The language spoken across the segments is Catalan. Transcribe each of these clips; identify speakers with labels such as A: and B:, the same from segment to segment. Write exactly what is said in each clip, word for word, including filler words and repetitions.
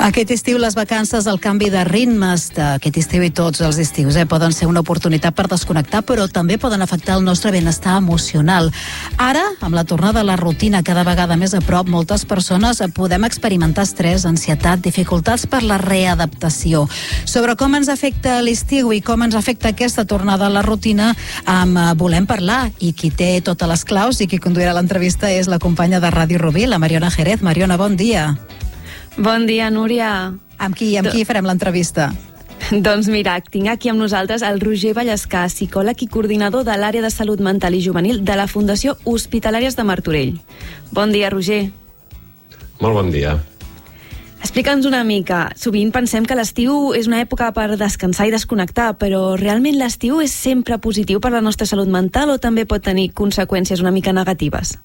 A: Aquest estiu les vacances, el canvi de ritmes d'aquest estiu i tots els estius eh, poden ser una oportunitat per desconnectar, però també poden afectar el nostre benestar emocional. Ara, amb la tornada a la rutina cada vegada més a prop, moltes persones podem experimentar estrès, ansietat, dificultats per la readaptació. Sobre com ens afecta l'estiu i com ens afecta aquesta tornada a la rutina, en volem parlar, i qui té totes les claus i qui conduirà l'entrevista és la companya de Ràdio Rubí, la Mariona Jerez. Mariona, bon dia.
B: Bon dia, Núria.
A: Amb qui, amb qui farem l'entrevista?
B: Doncs mira, tinc aquí amb nosaltres el Roger Vallescà, psicòleg i coordinador de l'àrea de salut mental i juvenil de la Fundació Hospitalàries de Martorell. Bon dia, Roger.
C: Molt bon dia.
B: Explica'ns una mica. Sovint pensem que l'estiu és una època per descansar i desconnectar, però realment l'estiu és sempre positiu per la nostra salut mental o també pot tenir conseqüències una mica negatives?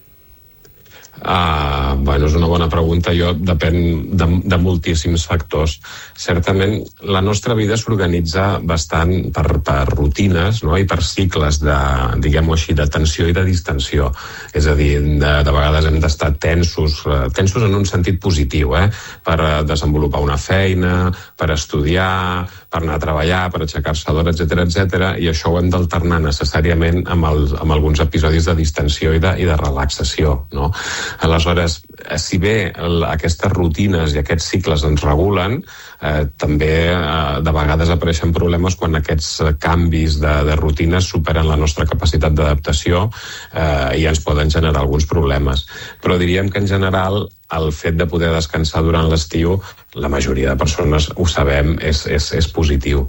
C: Uh, bueno, és una bona pregunta. Jo depèn de, de moltíssims factors. Certament, la nostra vida s'organitza bastant per, per rutines, no? I per cicles de, diguem-ho així, de tensió i de distensió. És a dir, de, de vegades hem d'estar tensos, tensos en un sentit positiu, eh? Per desenvolupar una feina, per estudiar, per anar a treballar, per aixecar-se d'hora, etcètera, etcètera, i això ho hem d'alternar necessàriament amb, el, amb alguns episodis de distensió i de, i de relaxació, no? Aleshores, si bé aquestes rutines i aquests cicles ens regulen, eh, també eh, de vegades apareixen problemes quan aquests canvis de, de rutines superen la nostra capacitat d'adaptació eh, i ens poden generar alguns problemes. Però diríem que en general el fet de poder descansar durant l'estiu, la majoria de persones ho sabem, és, és, és positiu.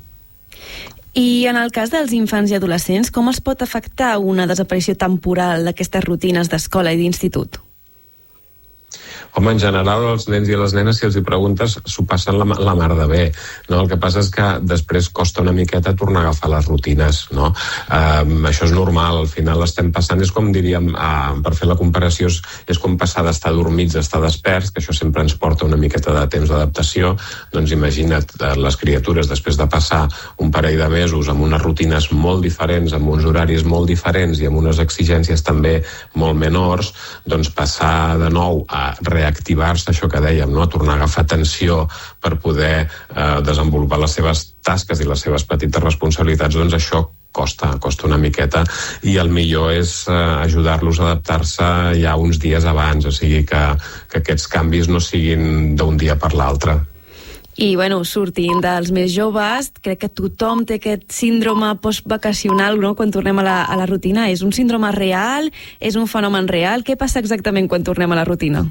B: I en el cas dels infants i adolescents, com els pot afectar una desaparició temporal d'aquestes rutines d'escola i d'institut?
C: Home, en general, els nens i les nenes, si els hi preguntes, s'ho passen la, la mar de bé, no? El que passa és que després costa una miqueta tornar a agafar les rutines, no? Um, això és normal, al final estem passant, és com diríem, uh, per fer la comparació, és, és com passar d'estar dormits a estar desperts, que això sempre ens porta una miqueta de temps d'adaptació. Doncs imagina't, uh, les criatures, després de passar un parell de mesos amb unes rutines molt diferents, amb uns horaris molt diferents i amb unes exigències també molt menors, doncs passar de nou a reactivar-se, això que dèiem, no? A tornar a agafar tensió per poder eh, desenvolupar les seves tasques i les seves petites responsabilitats, doncs això costa, costa una miqueta, i el millor és eh, ajudar-los a adaptar-se ja uns dies abans, o sigui que, que aquests canvis no siguin d'un dia per l'altre.
B: I, bueno, sortint dels més joves, crec que tothom té aquest síndrome postvacacional, no?, quan tornem a la, a la rutina. És un síndrome real? És un fenomen real? Què passa exactament quan tornem a la rutina?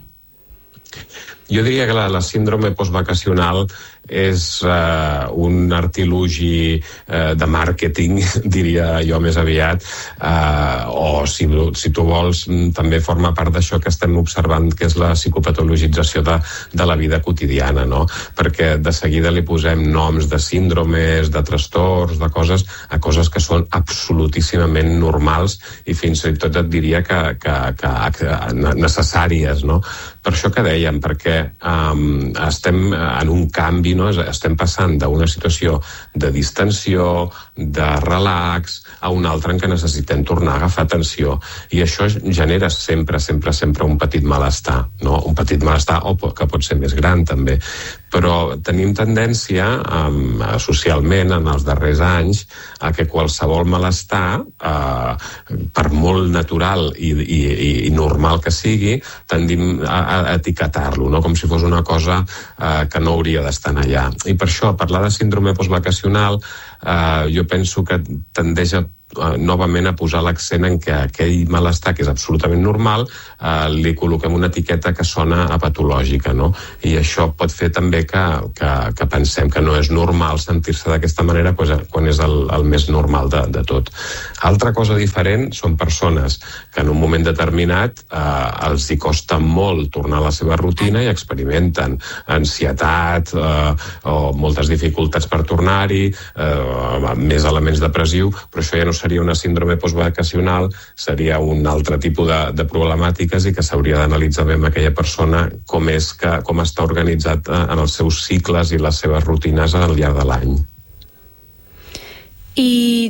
C: Jo diria que la, la síndrome postvacacional és uh, un artilugi uh, de màrqueting, diria jo més aviat, uh, o si, si tu vols, també forma part d'això que estem observant, que és la psicopatologització de, de la vida quotidiana, no? Perquè de seguida li posem noms de síndromes, de trastorns, de coses, a coses que són absolutíssimament normals i fins i tot et diria que, que, que, que necessàries, no? Per això que dèiem, perquè um, estem en un canvi, no? Estem passant d'una situació de distensió, de relax, a una altra en què necessitem tornar a agafar tensió. I això genera sempre, sempre, sempre un petit malestar, no? Un petit malestar, o que pot ser més gran també. Però tenim tendència, um, socialment, en els darrers anys, a que qualsevol malestar, uh, per molt natural i, i, i normal que sigui, tendim a, a etiquetar-lo, no? Com si fos una cosa uh, que no hauria d'estar allà. I per això, parlar de síndrome postvacacional, uh, jo penso que tendeix a Uh, novament a posar l'accent en que aquell malestar, que és absolutament normal, uh, li col·loquem una etiqueta que sona a patològica, no? I això pot fer també que, que, que pensem que no és normal sentir-se d'aquesta manera, pues, quan és el, el més normal de, de tot. Altra cosa diferent són persones que en un moment determinat uh, els hi costa molt tornar a la seva rutina i experimenten ansietat uh, o moltes dificultats per tornar-hi, uh, més elements depressius, però això ja no seria una síndrome postvacacional, seria un altre tipus de, de problemàtiques i que s'hauria d'analitzar bé amb aquella persona com és que, com està organitzat en els seus cicles i les seves rutines al llarg de l'any.
B: I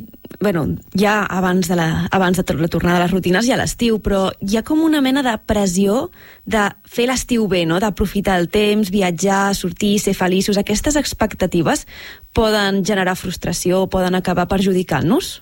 B: bueno, ja abans de, la, abans de la tornada a les rutines i a l'estiu, però hi ha com una mena de pressió de fer l'estiu bé, no? D'aprofitar el temps, viatjar, sortir, ser feliços. Aquestes expectatives poden generar frustració o poden acabar perjudicant-nos?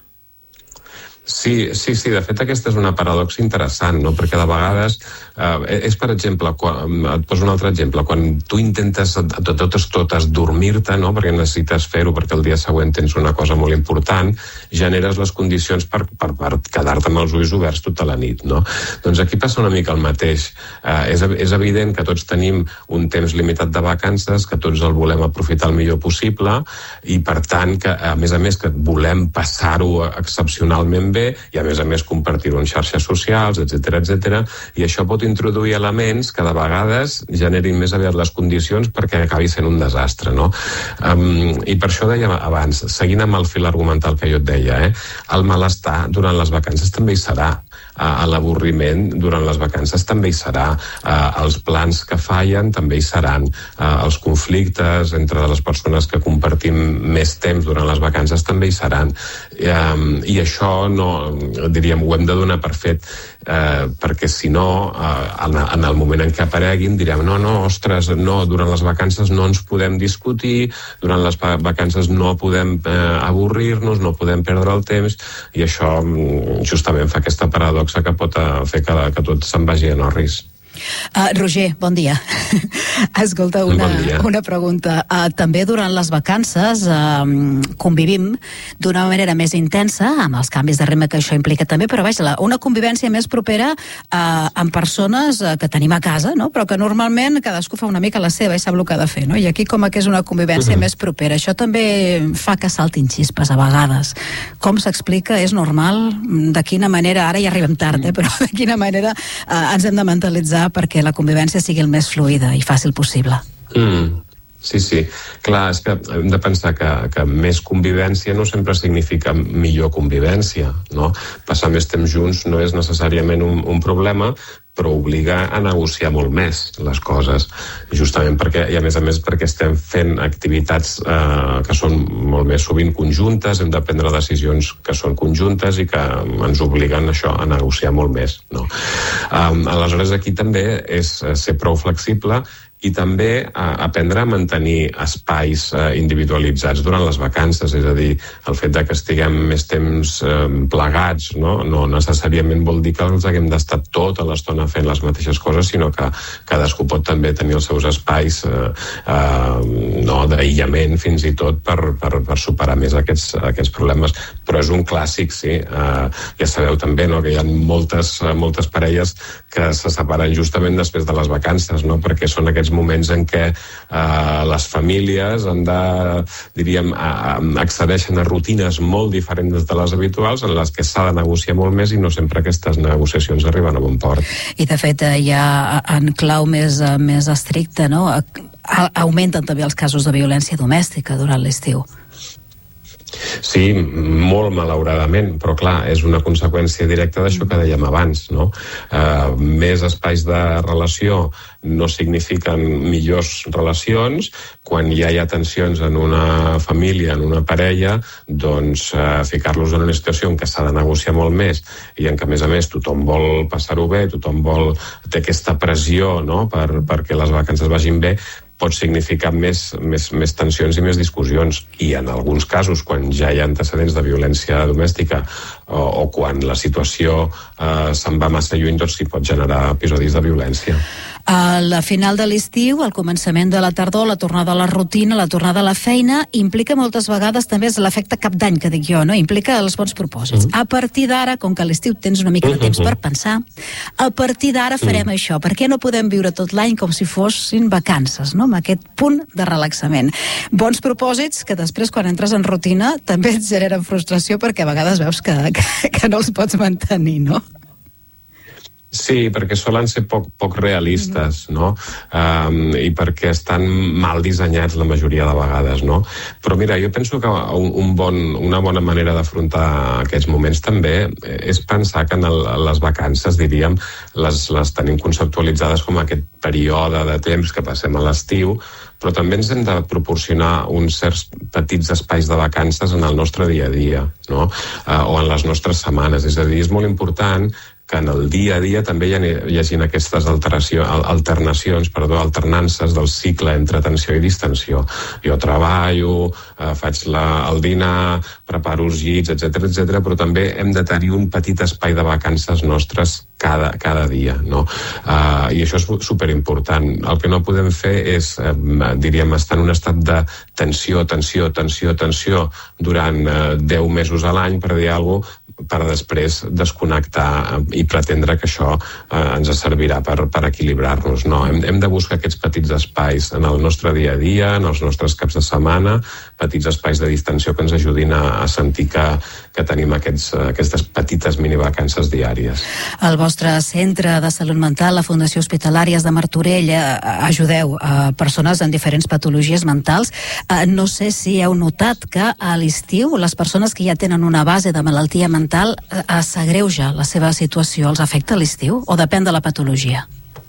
C: Sí, sí, sí, de fet aquesta és una paradoxa interessant, no? Perquè de vegades eh, és, per exemple, quan, et poso un altre exemple, quan tu intentes de totes totes dormir-te, no? Perquè necessites fer-ho perquè el dia següent tens una cosa molt important, generes les condicions per, per, per quedar-te amb els ulls oberts tota la nit, no? Doncs aquí passa una mica el mateix. Eh, és, és evident que tots tenim un temps limitat de vacances, que tots el volem aprofitar el millor possible i, per tant, que a més a més que volem passar-ho excepcionalment bé i a més a més compartir-ho en xarxes socials, etcètera, etcètera, i això pot introduir elements que de vegades generin més aviat les condicions perquè acabi sent un desastre, no? Um, I per això deia abans, seguint amb el fil argumental que jo et deia, eh, el malestar durant les vacances també hi serà, uh, l'avorriment durant les vacances també hi serà, uh, els plans que fallen també hi seran, uh, els conflictes entre les persones que compartim més temps durant les vacances també hi seran, um, i això no, diríem, ho hem de donar per fet, eh, perquè si no, eh, en, en el moment en què apareguin direm, no, no, ostres, no, durant les vacances no ens podem discutir, durant les vacances no podem eh, avorrir-nos, no podem perdre el temps, i això justament fa aquesta paradoxa que pot fer que, que tot se'n vagi en orris.
A: Uh, Roger, bon dia. Escolta, una, bon dia. una pregunta. Uh, també durant les vacances uh, convivim d'una manera més intensa, amb els canvis de ritme que això implica també, però vaja, una convivència més propera uh, amb persones uh, que tenim a casa, no? Però que normalment cadascú fa una mica la seva i sap el que ha de fer, no? I aquí com que és una convivència uh-huh. més propera. Això també fa que saltin xispes a vegades. Com s'explica? És normal? De quina manera? Ara ja arribem tard, eh? Però de quina manera uh, ens hem de mentalitzar perquè la convivència sigui el més fluida i fàcil possible.
C: Mm. Sí, sí. Clar, és que hem de pensar que, que més convivència no sempre significa millor convivència, no? Passar més temps junts no és necessàriament un, un problema, però obliga a negociar molt més les coses, justament perquè, i a més a més perquè estem fent activitats eh, que són molt més sovint conjuntes, hem de prendre decisions que són conjuntes i que ens obliguen això a negociar molt més, no? Um, aleshores aquí també és ser prou flexible i també a aprendre a mantenir espais eh, individualitzats durant les vacances, és a dir, el fet de que estiguem més temps eh, plegats, no? No necessàriament vol dir que els haguem d'estar tota l'estona fent les mateixes coses, sinó que cadascú pot també tenir els seus espais eh, eh, no, d'aïllament fins i tot per, per, per superar més aquests, aquests problemes. Però és un clàssic, sí. Eh, ja sabeu també, no?, que hi ha moltes, moltes parelles que se separen justament després de les vacances, no?, perquè són aquests moments en què eh, les famílies han de, diríem, a, accedeixen a rutines molt diferents de les habituals en les que s'ha de negociar molt més i no sempre aquestes negociacions arriben a bon port.
A: I de fet ja en clau més, més estricta, no?, augmenten també els casos de violència domèstica durant l'estiu.
C: Sí, molt malauradament, però clar, és una conseqüència directa d'això que dèiem abans, no? Uh, més espais de relació no signifiquen millors relacions. Quan ja hi ha tensions en una família, en una parella, doncs uh, ficar-los en una situació en què s'ha de negociar molt més i en què, a més a més, tothom vol passar-ho bé, tothom vol té aquesta pressió, no?, per, perquè les vacances vagin bé, pot significar més, més, més tensions i més discussions. I en alguns casos, quan ja hi ha antecedents de violència domèstica o, o quan la situació eh, se'n va massa lluny, doncs s'hi pot generar episodis de violència.
A: A la final de l'estiu, al començament de la tardor, la tornada a la rutina, la tornada a la feina, implica moltes vegades també l'efecte cap d'any, que dic jo, no? Implica els bons propòsits. Mm. A partir d'ara, com que a l'estiu tens una mica de temps mm-hmm. per pensar, a partir d'ara farem mm. això. Per què no podem viure tot l'any com si fossin vacances, no?, amb aquest punt de relaxament. Bons propòsits que després, quan entres en rutina, també et generen frustració perquè a vegades veus que, que, que no els pots mantenir, no?
C: Sí, perquè solen ser poc, poc realistes, no? Um, I perquè estan mal dissenyats la majoria de vegades, no? Però mira, jo penso que un, un bon, una bona manera d'afrontar aquests moments també és pensar que en el, les vacances, diríem, les, les tenim conceptualitzades com aquest període de temps que passem a l'estiu, però també ens hem de proporcionar uns certs petits espais de vacances en el nostre dia a dia, no? Uh, o en les nostres setmanes. És a dir, és molt important que en el dia a dia també hi, ha, hi hagi aquestes alternacions, perdó, alternances del cicle entre tensió i distensió. Jo treballo, eh, faig la, el dinar, preparo els llits, etcètera, etcètera, però també hem de tenir un petit espai de vacances nostres cada, cada dia, no? Uh, I això és superimportant. El que no podem fer és, eh, diríem, estar en un estat de tensió, tensió, tensió, tensió durant eh, deu mesos a l'any, per dir alguna cosa, per després desconnectar i pretendre que això eh, ens servirà per, per equilibrar-nos. No, hem, hem de buscar aquests petits espais en el nostre dia a dia, en els nostres caps de setmana, petits espais de distensió que ens ajudin a, a sentir que, que tenim aquests, aquestes petites minivacances diàries.
A: Al vostre centre de salut mental, la Fundació Hospitalàries de Martorell, eh, ajudeu a persones amb diferents patologies mentals. Eh, no sé si heu notat que a l'estiu les persones que ja tenen una base de malaltia mental eh, s'agreuja la seva situació, els afecta a l'estiu o depèn de la patologia?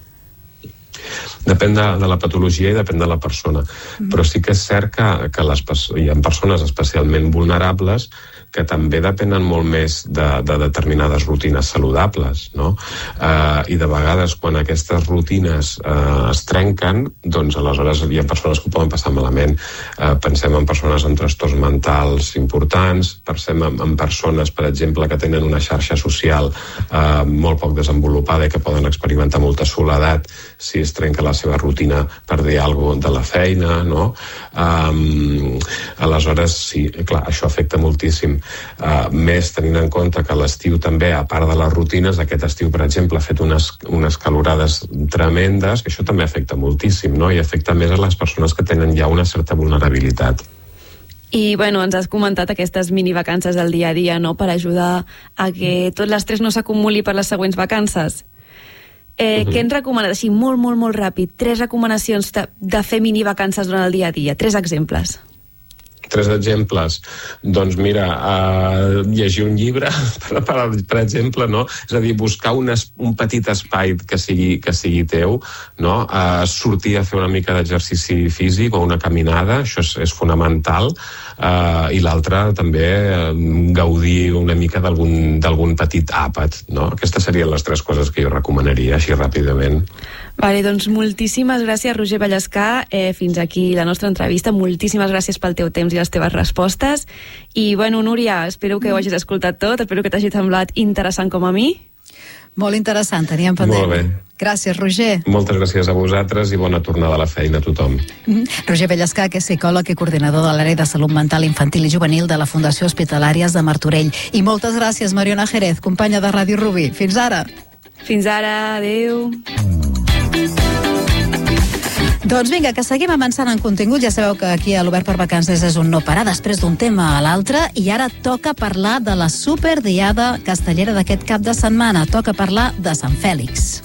C: Depèn de, de la patologia i depèn de la persona. Mm. Però sí que és cert que, que les, hi ha persones especialment vulnerables que també depenen molt més de, de determinades rutines saludables, no? Eh, I de vegades, quan aquestes rutines eh, es trenquen, doncs aleshores hi ha persones que ho poden passar malament. Eh, pensem en persones amb trastorns mentals importants, pensem en, en persones, per exemple, que tenen una xarxa social eh, molt poc desenvolupada i que poden experimentar molta soledat si es trenca la seva rutina per dir alguna cosa de la feina, no? Eh, aleshores, sí, clar, això afecta moltíssim. Uh, més tenint en compte que l'estiu també, a part de les rutines, aquest estiu, per exemple, ha fet unes, unes calorades tremendes, que això també afecta moltíssim, no? I afecta més a les persones que tenen ja una certa vulnerabilitat.
B: I, bueno, ens has comentat aquestes minivacances del dia a dia, no?, per ajudar a que tot l'estrès no s'acumuli per les següents vacances. Eh, uh-huh. Què ens recomanes? Així, molt, molt, molt ràpid. Tres recomanacions de, de fer minivacances durant el dia a dia. Tres exemples.
C: Tres exemples. Doncs mira, uh, llegir un llibre, per, per, per exemple, no? És a dir, buscar un, es, un petit espai que sigui, que sigui teu, no? Uh, sortir a fer una mica d'exercici físic o una caminada, això és, és fonamental. Uh, I l'altre també uh, gaudir una mica d'algun d'algun petit àpat, no? Aquestes serien les tres coses que jo recomanaria, així ràpidament.
B: Vale, doncs moltíssimes gràcies, Roger Vallescar. Eh, fins aquí la nostra entrevista. Moltíssimes gràcies pel teu temps i les teves respostes. I, bueno, Núria, espero que ho hagis escoltat tot, espero que t'hagi semblat interessant com a mi.
A: Molt interessant, teníem pendent.
C: Molt bé.
A: Gràcies, Roger.
C: Moltes gràcies a vosaltres i bona tornada a la feina a tothom.
A: Mm. Roger Vallescar, que és psicòleg i coordinador de l'àrea de salut mental infantil i juvenil de la Fundació Hospitalàries de Martorell. I moltes gràcies, Mariona Jerez, companya de Ràdio Rubí. Fins ara.
B: Fins ara, adeu.
A: Doncs vinga, que seguim avançant en contingut. Ja sabeu que aquí a l'Obert per Vacances és un no parar després d'un tema a l'altre, i ara toca parlar de la superdiada castellera d'aquest cap de setmana. Toca parlar de Sant Fèlix.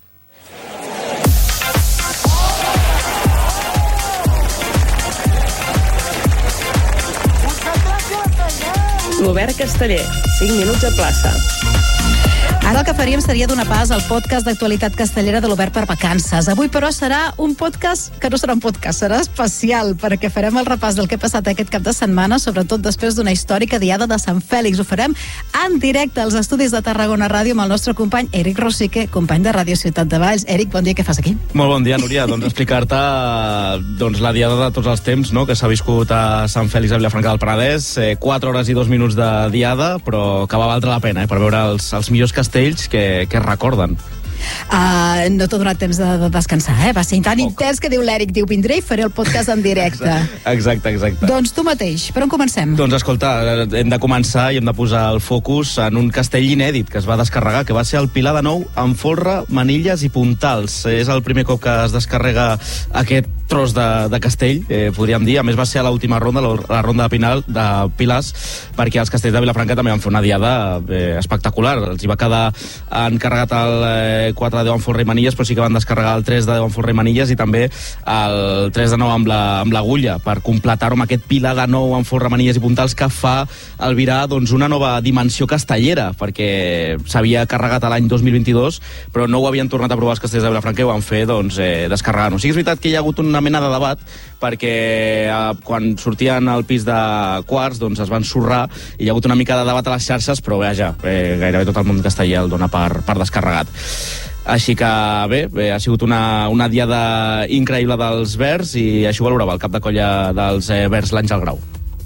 B: L'Obert Casteller, cinc minuts a plaça.
A: Ara el que faríem seria donar pas al podcast d'actualitat castellera de l'Obert per Vacances. Avui, però, serà un podcast que no serà un podcast, serà especial, perquè farem el repàs del que ha passat aquest cap de setmana, sobretot després d'una històrica diada de Sant Fèlix. Ho farem en directe als estudis de Tarragona Ràdio amb el nostre company Eric Rosique, company de Ràdio Ciutat de Valls. Eric, bon dia, què fas aquí?
D: Molt bon dia, Núria. Doncs explicar-te doncs, la diada de tots els temps, no?, que s'ha viscut a Sant Fèlix a Vilafranca del Penedès. Eh, quatre hores i dos minuts de diada, però que va valdre la pena, eh, per veure els, els millors castells que, que es recorden.
A: Uh, no t'ha donat temps de, de descansar, eh? Va ser tan Poc. intens que diu l'Eric, diu, vindré i faré el podcast en directe.
D: Exacte, exacte.
A: Doncs tu mateix, per on comencem?
D: Doncs escolta, hem de començar i hem de posar el focus en un castell inèdit que es va descarregar, que va ser el Pilar de Nou amb folre, manilles i puntals. És el primer cop que es descarrega aquest tros de, de castell, eh, podríem dir. A més, va ser a l'última ronda, la, la ronda de, Pinal, de Pilars, perquè els castells de Vilafranca també van fer una diada eh, espectacular. Els hi va quedar encarregat el eh, quatre de deu amb Folre i Manilles, però sí que van descarregar el tres de deu amb Folre i Manilles i també el tres de nou amb la, amb l'Agulla, per completar-ho amb aquest pilar de nou amb Folre, Manilles i Puntals que fa albirar doncs, una nova dimensió castellera, perquè s'havia carregat l'any dos mil vint-i-dos, però no ho havien tornat a provar els castells de Vilafranca i ho van fer doncs, eh, descarregant-ho. Sí que és veritat que hi ha hagut una mena de debat, perquè eh, quan sortien al pis de quarts doncs es van sorrar i hi ha hagut una mica de debat a les xarxes, però vaja, eh, gairebé tot el món casteller el dona per, per descarregat. Així que bé, bé ha sigut una, una diada increïble dels Verds i així ho valorava el cap de colla dels eh, Verds, l'Àngel Grau.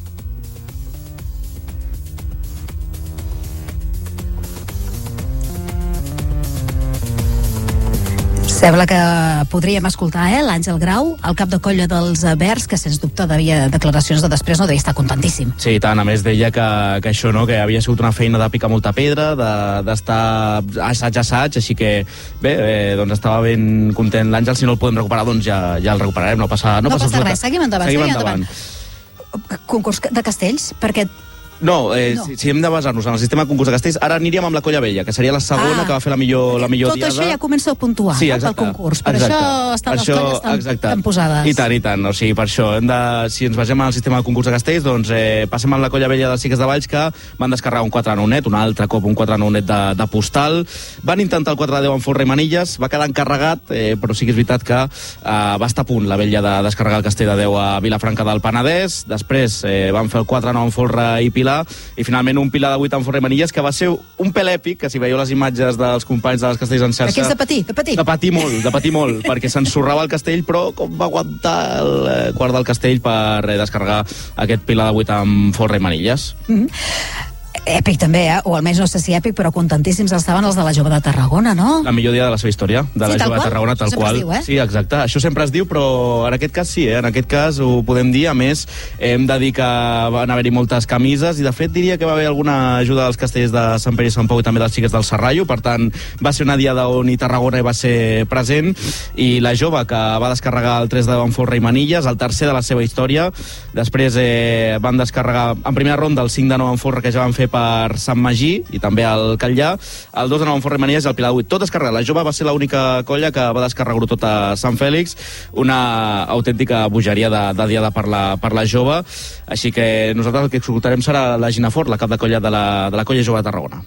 A: Sembla que podríem escoltar eh, l'Àngel Grau, el cap de colla dels Verds, que sens dubte devia declaracions de després no devia estar contentíssim.
D: Sí, tant, a més deia que, que això, no?, que havia sigut una feina de picar molta pedra, d'estar de, assaig a assaig, així que bé, eh, doncs estava ben content l'Àngel. Si no el podem recuperar, doncs ja, ja el recuperarem, no passa, no
A: no
D: passa,
A: passa res, seguim endavant.
D: Seguim
A: seguim
D: endavant.
A: endavant. Concurs de castells, perquè...
D: No, eh,
A: no.
D: Si, si hem de basar-nos en el sistema de concurs de castells, ara aniríem amb la Colla Vella, que seria la segona, ah, que va fer la millor, la millor
A: tot
D: diada.
A: Tot això ja comença a puntuar,
D: sí,
A: no, pel concurs. Per
D: exacte.
A: això estan les
D: això,
A: colles tan,
D: exacte.
A: tan posades.
D: I tant, i tant. O sigui, per això, hem de, si ens basem en el sistema de concurs de castells, doncs eh, passem amb la Colla Vella dels Xiques de Valls, que van descarregar un quatre nou net, un altre cop un quatre nou net de, de postal. Van intentar el quatre de deu amb Folre i Manilles, va quedar encarregat, eh, però sí que és veritat que eh, va estar a punt la Vella de descarregar el castell de deu a Vilafranca del Penedès. Després eh, van fer el quatre nou amb Folre i Pilar, i finalment un Pilar de vuit amb Folre i Manilles, que va ser un pèl èpic, que si veieu les imatges dels companys de les castells en xarxa...
A: Aquells de patir, de patir.
D: De patir molt, de patir molt, perquè s'ensorrava el castell, però com va aguantar el eh, quart del castell per eh, descarregar aquest Pilar de vuit amb Folre i Manilles.
A: Mm-hmm. Èpic també, eh? O almenys no sé si èpic, però contentíssims estaven els de la Jove de Tarragona, no?
D: La millor dia de la seva història, de
A: sí,
D: la Jove de Tarragona, tal qual.
A: Diu, eh?
D: Sí, exacte. Això sempre es diu, però en aquest cas sí, eh? En aquest cas ho podem dir. A més, hem de dir que van haver-hi moltes camises i, de fet, diria que va haver alguna ajuda dels castellers de Sant Pere i Sant Pau i també dels Xiques del Serrallo. Per tant, va ser una diada on i Tarragona va ser present, i la Jove, que va descarregar el tres de deu amb Folre i Manilles, el tercer de la seva història. Després eh, van descarregar en primera ronda el cinc de nou amb Folre, que ja van fer per Sant Magí i també el Catllà, el dos de nou amb Folre i Manilles i el Pilar de vuit. Tot descarregat. La Jove va ser l'única colla que va descarregar-ho tot a Sant Fèlix. Una autèntica bogeria de, de diada per la, per la Jove. Així que nosaltres el que escoltarem serà la Gina Fort, la cap de colla de la, de la Colla Jove de Tarragona.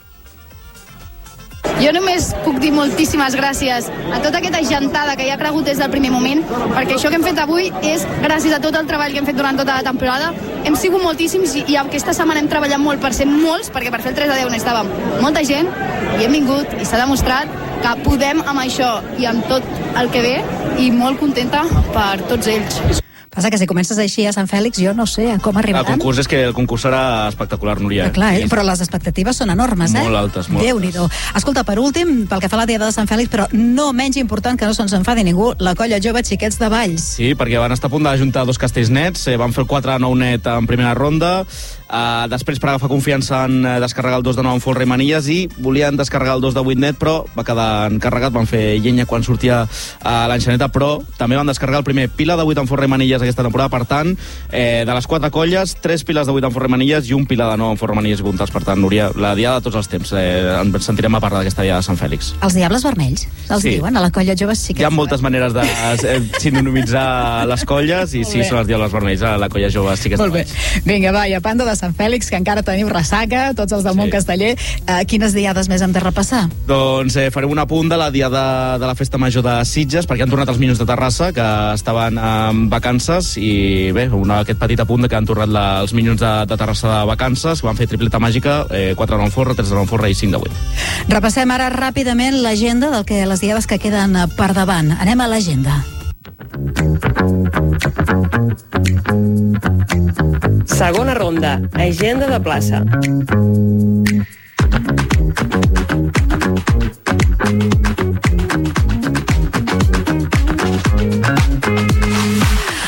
E: Jo només puc dir moltíssimes gràcies a tota aquesta gentada que hi ha cregut des del primer moment, perquè això que hem fet avui és gràcies a tot el treball que hem fet durant tota la temporada. Hem sigut moltíssims i, i aquesta setmana hem treballat molt per ser molts, perquè per fer el tres de deu necessitàvem molta gent, i hem vingut i s'ha demostrat que podem amb això i amb tot el que ve, i molt contenta per tots ells.
A: Passa que si comences així a Sant Fèlix, jo no sé com arribaran.
D: El concurs és que el concurs serà espectacular, Núria.
A: Ah, clar, eh? Però les expectatives són enormes, eh?
D: Molt altes, molt
A: Déu-n'hi-do. Escolta, per últim, pel que fa a la diada de Sant Fèlix, però no menys important, que no se'ns enfadi ningú, la Colla Jove Xiquets de Valls.
D: Sí, perquè van estar a punt d'ajuntar dos castells nets, eh, van fer el quatre nou net en primera ronda, eh, després per agafar confiança en eh, descarregar el dos de nou amb Folre i Manilles, i volien descarregar el dos de vuit net, però va quedar encarregat, van fer llenya quan sortia a l'enxaneta, però també van descarregar el primer Pilar de vuit amb Folre i Manilles aquesta temporada. Per tant, eh, de les quatre colles, tres pilars de vuit amb Folre i Manilles i un pilar de nou amb Folre i Manilles i Puntals. Per tant, Núria, la diada de tots els temps. Eh, ens sentirem a parlar d'aquesta diada de Sant Fèlix.
A: Els Diables Vermells, els
D: sí.
A: diuen, a la Colla Jove Xiquets.
D: Hi ha moltes maneres de eh, sinonimitzar les colles, i sí, són els Diables Vermells a la Colla Jove Xiquets.
A: Molt bé. Vinga, va, i a banda de Sant Fèlix, que encara teniu ressaca, tots els del sí. món casteller, eh, quines diades més hem de repassar?
D: Doncs eh, farem un apunt de la diada de la Festa Major de Sitges, perquè han tornat els Minyons de Terrassa, que estaven en vacances, i bé, una, aquest petit apunt de que han tornat la, els Minyons de, de Terrassa de vacances, van fer tripleta màgica, eh, quatre de nou Folre, tres de nou Folre i cinc de vuit.
A: Repassem ara ràpidament l'agenda del que les diades que queden per davant. Anem a l'agenda.
F: Segona ronda, agenda de plaça.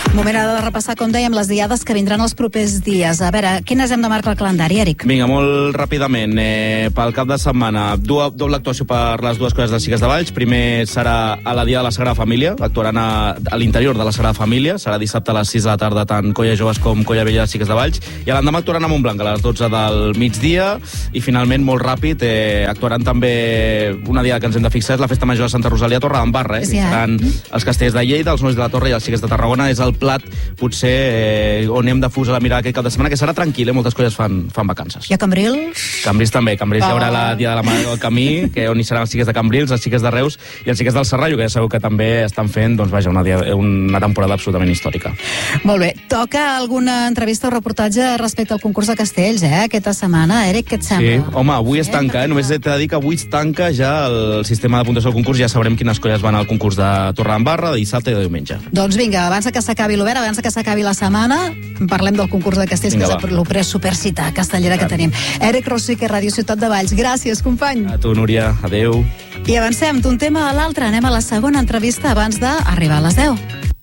A: Moment ara de repassar, com dèiem, les diades que vindran els propers dies. A veure, quines hem de marcar al calendari, Eric?
D: Vinga, molt ràpidament. Eh, pel cap de setmana, du doble actuació per les dues colles de Xiques de Valls. Primer serà a la Dia de la Sagrada Família. Actuaran a, a l'interior de la Sagrada Família. Serà dissabte a les sis de la tarda, tant Colla Joves com Colla Vella de Xiques de Valls. I a l'endemà actuaran a Montblanc a les dotze del migdia. I finalment, molt ràpid, eh, actuaran també una dia que ens hem de fixar, és la Festa Major de Santa Rosalia a Torredembarra. Eh?
A: Sí, eh?
D: Seran els castells de Lleida, els nois de la Torre i els Xiques de Tarragona. És el plat, potser, eh, on hem de fusar la mirada aquest cap de setmana, que serà tranquil, eh? Moltes colles fan, fan vacances.
A: I a Cambrils?
D: Cambrils també. Cambrils
A: Oh.
D: hi haurà la Dia de la Mare del Camí, que on hi seran els Xiques de Cambrils, els Xiques de Reus i els Xiques del Serrallo, que ja sabeu que també estan fent, doncs vaja, una, dia, una temporada absolutament històrica.
A: Molt bé. Toca alguna entrevista o reportatge respecte al concurs de castells, eh? Aquesta setmana. Eric, què et sembla?
D: Sí, home, avui es tanca, eh? Només t'he de dir que avui es tanca ja el sistema de puntuació del concurs, ja sabrem quines colles van al concurs de Torredembarra, de dissabte i de diumenge.
A: Doncs vinga, abans que s'acabi l'Obert, abans que s'acabi la setmana, parlem del concurs de castells,
D: Vinga,
A: que és l'Opera Supercita castellera que tenim. Eric Rosique, Ràdio Ciutat de Valls. Gràcies, company.
D: A tu, Núria. Adéu.
A: I avancem d'un tema a l'altre. Anem a la segona entrevista abans d'arribar a les deu.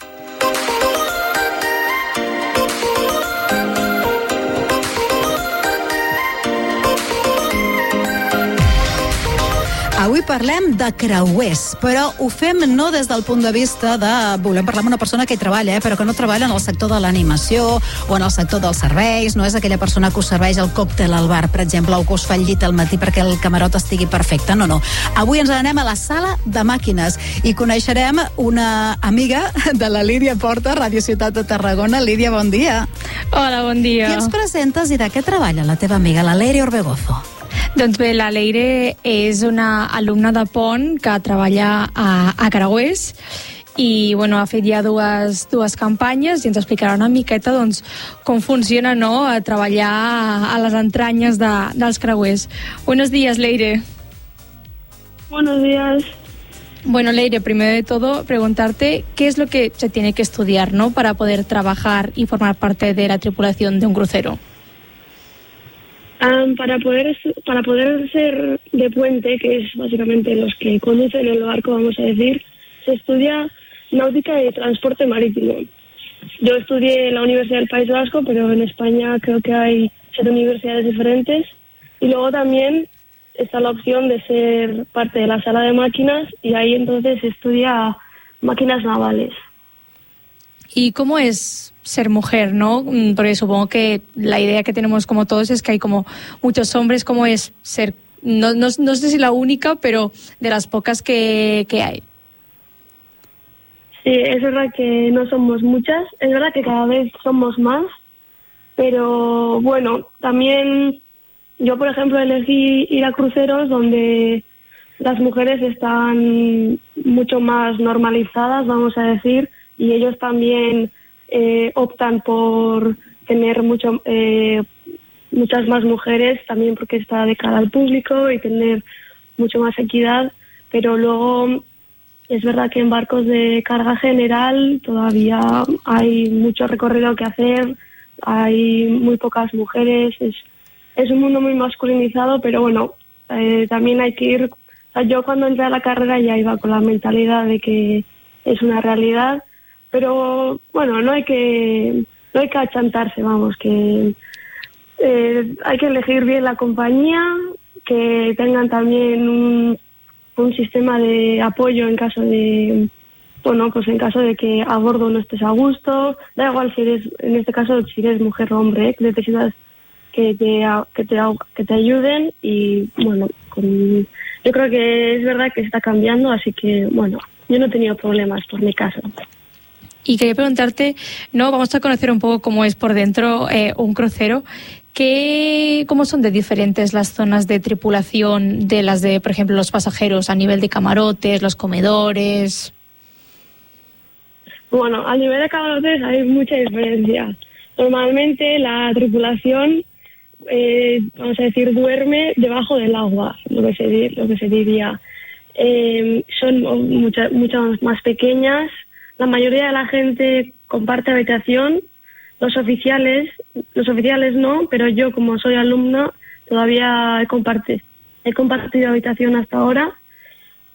A: Avui parlem de creuers, però ho fem no des del punt de vista de... Volem parlar amb una persona que hi treballa, eh, però que no treballa en el sector de l'animació o en el sector dels serveis. No és aquella persona que us serveix el còctel al bar, per exemple, o que us fa el llit al matí perquè el camarot estigui perfecte. No, no. Avui ens anem a la sala de màquines i coneixerem una amiga de la Lídia Porta, Ràdio Ciutat de Tarragona. Lídia, bon dia.
G: Hola, bon dia.
A: Qui ens presentes i de què treballa la teva amiga, la Leire Orbegozo?
G: Doncs bé, la Leire és una alumna de Pont que treballa a, a Creuers i bueno, ha fet ja dues, dues campanyes i ens explicarà una miqueta doncs, com funciona, no?, a treballar a, a les entranyes de, dels creuers. Buenos días, Leire.
H: Buenos días.
G: Bueno, Leire, primero de todo, preguntarte qué es lo que se tiene que estudiar, ¿no?, para poder trabajar y formar parte de la tripulación de un crucero.
H: Um, para poder para poder ser de puente, que es básicamente los que conducen el barco, vamos a decir, se estudia náutica y transporte marítimo. Yo estudié en la Universidad del País Vasco, pero en España creo que hay siete universidades diferentes. Y luego también está la opción de ser parte de la sala de máquinas y ahí entonces se estudia máquinas navales.
G: ¿Y cómo es ser mujer, no? Porque supongo que la idea que tenemos como todos es que hay como muchos hombres. ¿Cómo es ser, no, no, no sé si la única, pero de las pocas que, que hay?
H: Sí, es verdad que no somos muchas, es verdad que cada vez somos más, pero bueno, también yo, por ejemplo, elegí ir a cruceros donde las mujeres están mucho más normalizadas, vamos a decir, y ellos también eh, optan por tener mucho, eh, muchas más mujeres, también porque está de cara al público y tener mucho más equidad, pero luego es verdad que en barcos de carga general todavía hay mucho recorrido que hacer, hay muy pocas mujeres, es, es un mundo muy masculinizado, pero bueno, eh, también hay que ir... O sea, yo cuando entré a la carrera ya iba con la mentalidad de que es una realidad, pero bueno, no hay que no hay que achantarse, vamos, que eh, hay que elegir bien la compañía, que tengan también un, un sistema de apoyo en caso de, bueno, pues en caso de que a bordo no estés a gusto, da igual si eres, en este caso, si eres mujer o hombre, ¿eh? Necesitas que te, que te que te ayuden y bueno, con, yo creo que es verdad que está cambiando, así que bueno, yo no he tenido problemas por mi caso.
G: Y quería preguntarte, no, vamos a conocer un poco cómo es por dentro eh, un crucero. ¿Qué, ¿Cómo son de diferentes las zonas de tripulación de las de, por ejemplo, los pasajeros a nivel de camarotes, los comedores?
H: Bueno, a nivel de camarotes hay mucha diferencia. Normalmente la tripulación, eh, vamos a decir, duerme debajo del agua, lo que se, lo que se diría. Eh, son muchas mucho más pequeñas. La mayoría de la gente comparte habitación. Los oficiales, los oficiales no, pero yo como soy alumna todavía he compartido, he compartido habitación hasta ahora.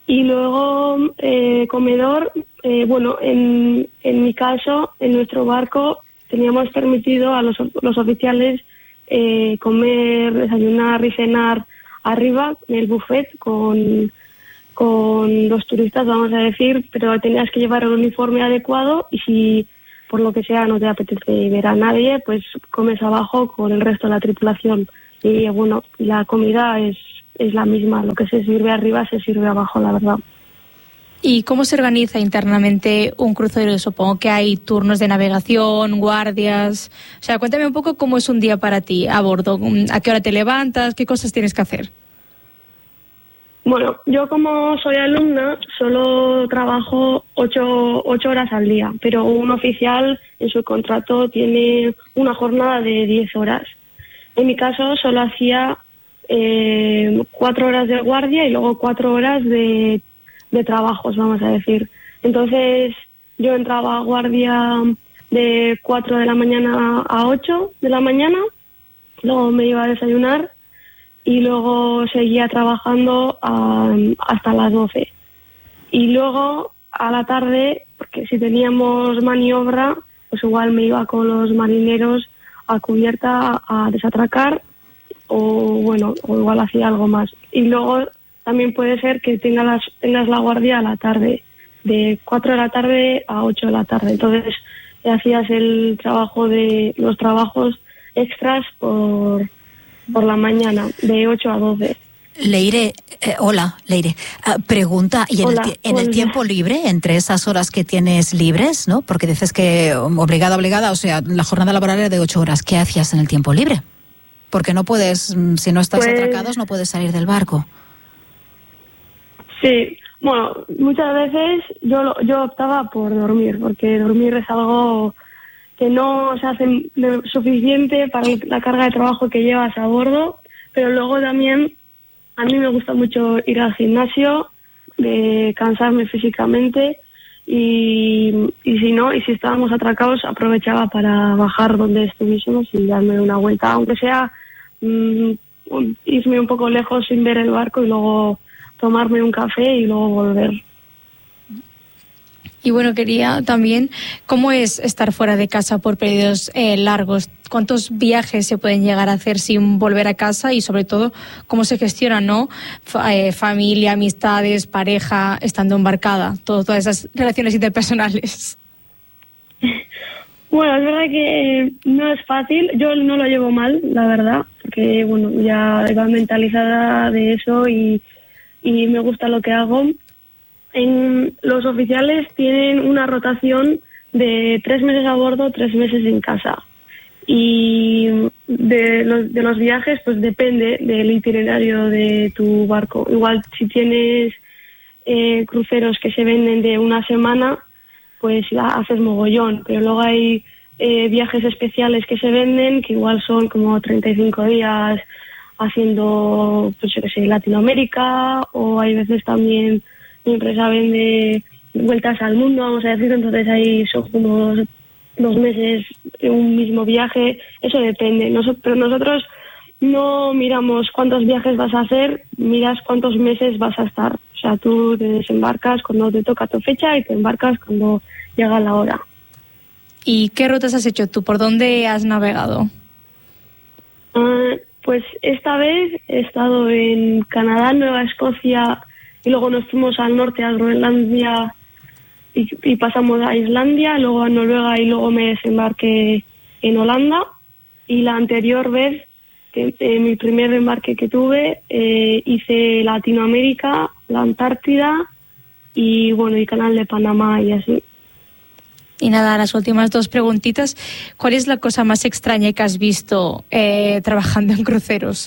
H: Y luego, eh, comedor, eh, bueno, en, en mi caso, en nuestro barco, teníamos permitido a los, los oficiales eh, comer, desayunar y cenar arriba, en el buffet, con, con los turistas, vamos a decir, pero tenías que llevar el uniforme adecuado y si por lo que sea no te apetece ver a nadie, pues comes abajo con el resto de la tripulación. Y bueno, la comida es, es la misma, lo que se sirve arriba se sirve abajo, la verdad.
G: ¿Y cómo se organiza internamente un crucero? Supongo que hay turnos de navegación, guardias. O sea, cuéntame un poco cómo es un día para ti a bordo. ¿A qué hora te levantas? ¿Qué cosas tienes que hacer?
H: Bueno, yo como soy alumna solo trabajo ocho, ocho horas al día, pero un oficial en su contrato tiene una jornada de diez horas. En mi caso solo hacía eh, cuatro horas de guardia y luego cuatro horas de, de trabajos, vamos a decir. Entonces yo entraba a guardia de cuatro de la mañana a ocho de la mañana, luego me iba a desayunar y luego seguía trabajando um, hasta las doce. Y luego a la tarde, porque si teníamos maniobra, pues igual me iba con los marineros a cubierta a desatracar o bueno, o igual hacía algo más. Y luego también puede ser que tengas, las, tengas la guardia a la tarde, de cuatro de la tarde a ocho de la tarde. Entonces hacías el trabajo de los trabajos extras por... por la mañana, de ocho a doce.
A: Leire, eh, hola, Leire. Uh, pregunta, ¿y en,
H: hola,
A: el, en el tiempo libre, entre esas horas que tienes libres, ¿no? Porque dices que obligada, obligada, o sea, la jornada laboral era de ocho horas. ¿Qué hacías en el tiempo libre? Porque no puedes, si no estás pues, atracados, no puedes salir del barco.
H: Sí, bueno, muchas veces yo, yo optaba por dormir, porque dormir es algo que no se hace suficiente para la carga de trabajo que llevas a bordo, pero luego también a mí me gusta mucho ir al gimnasio, de cansarme físicamente y, y si no, y si estábamos atracados aprovechaba para bajar donde estuviésemos y darme una vuelta, aunque sea mmm, irme un poco lejos sin ver el barco y luego tomarme un café y luego volver.
G: Y bueno, quería también, ¿cómo es estar fuera de casa por periodos eh, largos? ¿Cuántos viajes se pueden llegar a hacer sin volver a casa? Y sobre todo, ¿cómo se gestiona, no? Fa- eh, familia, amistades, pareja, estando embarcada, todo, todas esas relaciones interpersonales.
H: Bueno, es verdad que no es fácil. Yo no lo llevo mal, la verdad, porque bueno, ya iba mentalizada de eso y, y me gusta lo que hago. En, los oficiales tienen una rotación de tres meses a bordo, tres meses en casa. Y de los, de los viajes, pues depende del itinerario de tu barco. Igual si tienes eh, cruceros que se venden de una semana, pues ya haces mogollón. Pero luego hay eh, viajes especiales que se venden, que igual son como treinta y cinco días haciendo, pues yo qué sé, Latinoamérica, o hay veces también mi empresa vende vueltas al mundo, vamos a decir, entonces ahí son como dos meses en un mismo viaje, eso depende. Nos, pero nosotros no miramos cuántos viajes vas a hacer, miras cuántos meses vas a estar. O sea, tú te desembarcas cuando te toca tu fecha y te embarcas cuando llega la hora.
G: ¿Y qué rutas has hecho tú? ¿Por dónde has navegado?
H: Uh, pues esta vez he estado en Canadá, Nueva Escocia, y luego nos fuimos al norte, a Groenlandia, y, y pasamos a Islandia, luego a Noruega y luego me desembarqué en Holanda. Y la anterior vez, que, eh, mi primer embarque que tuve, eh, hice Latinoamérica, la Antártida y bueno, y Canal de Panamá y así.
G: Y nada, las últimas dos preguntitas. ¿Cuál es la cosa más extraña que has visto eh, trabajando en cruceros?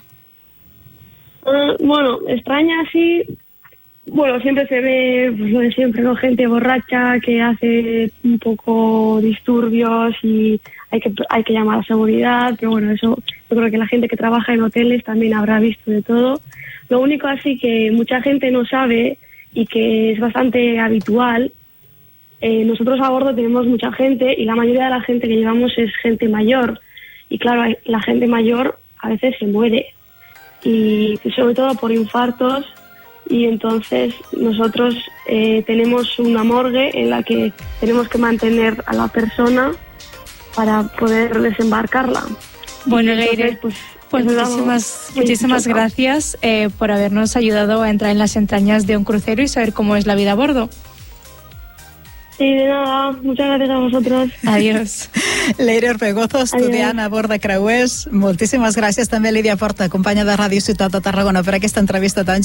H: Uh, bueno, extraña sí. Bueno, siempre se ve, pues lo de siempre, ¿no? Gente borracha que hace un poco disturbios y hay que hay que llamar a seguridad, pero bueno, eso yo creo que la gente que trabaja en hoteles también habrá visto de todo. Lo único así que mucha gente no sabe y que es bastante habitual, eh, nosotros a bordo tenemos mucha gente y la mayoría de la gente que llevamos es gente mayor y claro, la gente mayor a veces se muere y sobre todo por infartos y entonces nosotros eh, tenemos una morgue en la que tenemos que mantener a la persona para poder desembarcarla.
G: Bueno,
H: entonces,
G: Leire,
H: pues,
G: pues muchísimas, muchísimas gracias eh, por habernos ayudado a entrar en las entrañas de un crucero y saber cómo es la vida a bordo.
H: Sí, de nada. Muchas gracias a vosotros.
G: Adiós.
A: Leire Orbegozo, estudiant a bord de creuers. Moltíssimes gràcies també, Lídia Porta, companya de Ràdio Ciutat de Tarragona, per aquesta entrevista tan